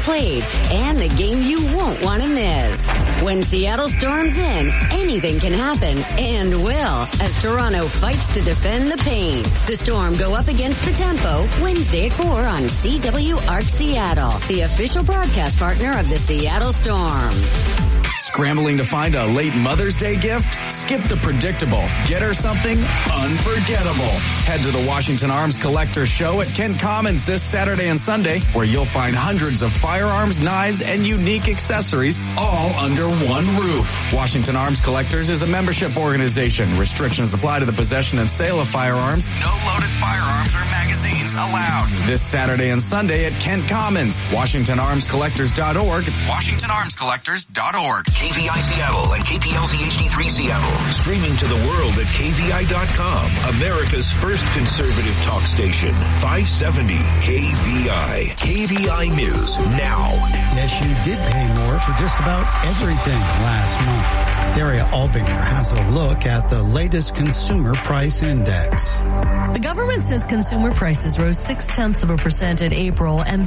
played and the game you won't want to miss. When Seattle storms in, anything can happen and will as Toronto fights to defend the paint. The Storm go up against the Tempo Wednesday at 4 on CW Arch Seattle, the official broadcast partner of the Seattle Storm. Scrambling to find a late Mother's Day gift? Skip the predictable. Get her something unforgettable. Head to the Washington Arms Collector Show at Kent Commons this Saturday and Sunday, where you'll find hundreds of firearms, knives, and unique accessories all under one roof. Washington Arms Collectors is a membership organization. Restrictions apply to the possession and sale of firearms. No loaded firearms or magazines allowed. This Saturday and Sunday at Kent Commons. WashingtonArmsCollectors.org. WashingtonArmsCollectors.org. KVI Seattle and KPLZ HD3 Seattle. Streaming to the world at KVI.com. America's first conservative talk station. 570 KVI. KVI News now. Yes, you did pay more for just about everything last month. Daria Albinger has a look at the latest consumer price index. The government says consumer prices rose 0.6% in April and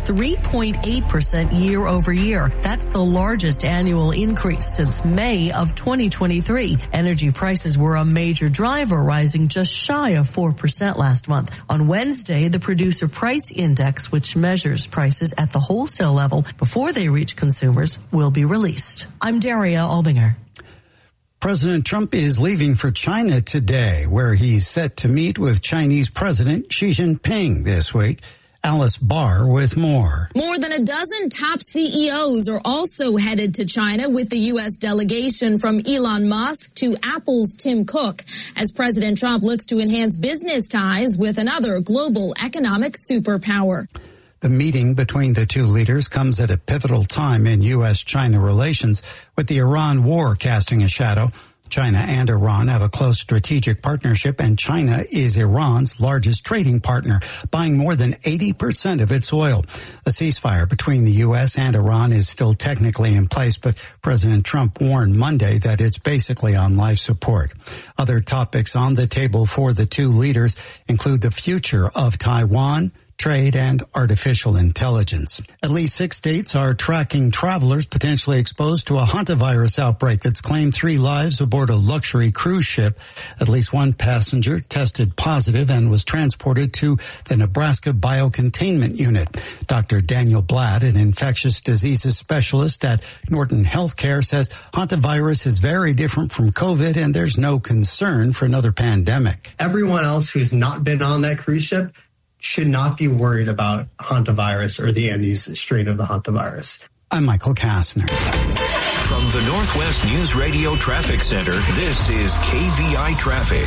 3.8% year over year. That's the largest annual increase since May of 2023. Energy prices were a major driver, rising just shy of 4% last month. On Wednesday, the Producer Price Index, which measures prices at the wholesale level before they reach consumers, will be released. I'm Daria Albinger. President Trump is leaving for China today, where he's set to meet with Chinese President Xi Jinping this week. Alice Barr with more. More than a dozen top CEOs are also headed to China with the U.S. delegation, from Elon Musk to Apple's Tim Cook, as President Trump looks to enhance business ties with another global economic superpower. The meeting between the two leaders comes at a pivotal time in U.S.-China relations, with the Iran war casting a shadow. China and Iran have a close strategic partnership, and China is Iran's largest trading partner, buying more than 80% of its oil. A ceasefire between the U.S. and Iran is still technically in place, but President Trump warned Monday that it's basically on life support. Other topics on the table for the two leaders include the future of Taiwan, trade, and artificial intelligence. At least 6 states are tracking travelers potentially exposed to a hantavirus outbreak that's claimed 3 lives aboard a luxury cruise ship. At least 1 passenger tested positive and was transported to the Nebraska Biocontainment Unit. Dr. Daniel Blatt, an infectious diseases specialist at Norton Healthcare, says hantavirus is very different from COVID, and there's no concern for another pandemic. Everyone else who's not been on that cruise ship should not be worried about hantavirus or the Andes strain of the hantavirus. I'm Michael Kastner. From the Northwest News Radio Traffic Center, this is KVI Traffic.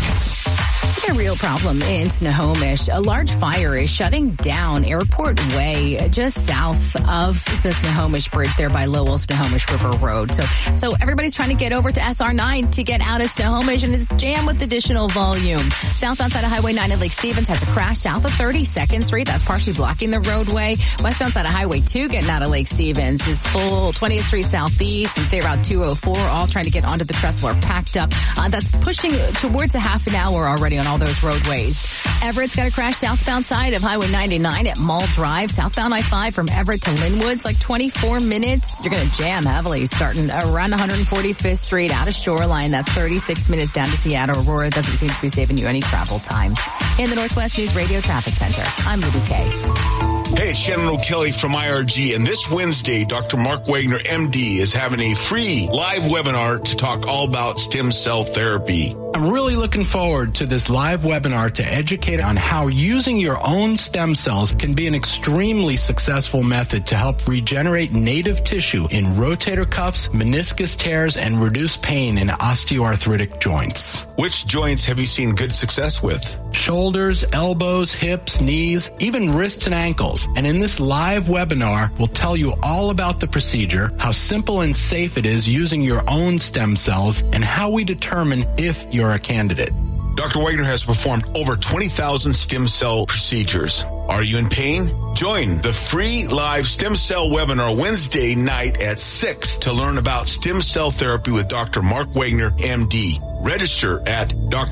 A real problem in Snohomish. A large fire is shutting down Airport Way just south of the Snohomish Bridge there by Lowell Snohomish River Road. So everybody's trying to get over to SR9 to get out of Snohomish, and it's jammed with additional volume. Southbound side of Highway 9 at Lake Stevens has a crash south of 32nd Street. That's partially blocking the roadway. Westbound side of Highway 2 getting out of Lake Stevens is full. 20th Street Southeast and State Route 204 all trying to get onto the trestle are packed up. That's pushing towards a half an hour already on all those roadways. Everett's got a crash southbound side of Highway 99 at Mall Drive. Southbound I-5 from Everett to Linwood's like 24 minutes. You're going to jam heavily starting around 145th Street out of Shoreline. That's 36 minutes down to Seattle. Aurora doesn't seem to be saving you any travel time. In the Northwest News Radio Traffic Center, I'm Ruby Kay. Hey, it's Shannon O'Kelly from IRG, and this Wednesday, Dr. Mark Wagner, MD, is having a free live webinar to talk all about stem cell therapy. I'm really looking forward to this live webinar to educate on how using your own stem cells can be an extremely successful method to help regenerate native tissue in rotator cuffs, meniscus tears, and reduce pain in osteoarthritic joints. Which joints have you seen good success with? Shoulders, elbows, hips, knees, even wrists and ankles. And in this live webinar, we'll tell you all about the procedure, how simple and safe it is using your own stem cells, and how we determine if you're a candidate. Dr. Wagner has performed over 20,000 stem cell procedures. Are you in pain? Join the free live stem cell webinar Wednesday night at 6 to learn about stem cell therapy with Dr. Mark Wagner, MD. Register at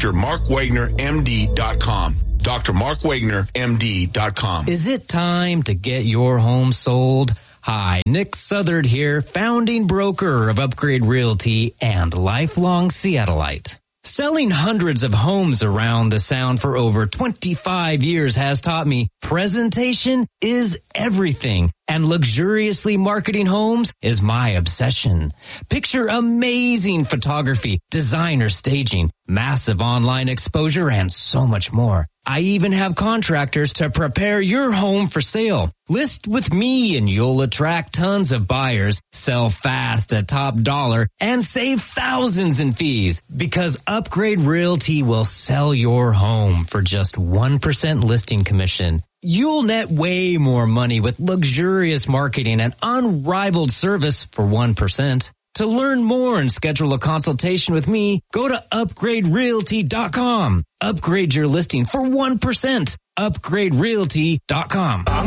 drmarkwagnermd.com. drmarkwagnermd.com. Is it time to get your home sold? Hi, Nick Southard here, founding broker of Upgrade Realty and lifelong Seattleite. Selling hundreds of homes around the Sound for over 25 years has taught me presentation is everything, and luxuriously marketing homes is my obsession. Picture amazing photography, designer staging, massive online exposure, and so much more. I even have contractors to prepare your home for sale. List with me and you'll attract tons of buyers, sell fast at top dollar, and save thousands in fees because Upgrade Realty will sell your home for just 1% listing commission. You'll net way more money with luxurious marketing and unrivaled service for 1%. To learn more and schedule a consultation with me, go to upgraderealty.com. Upgrade your listing for 1%. upgraderealty.com.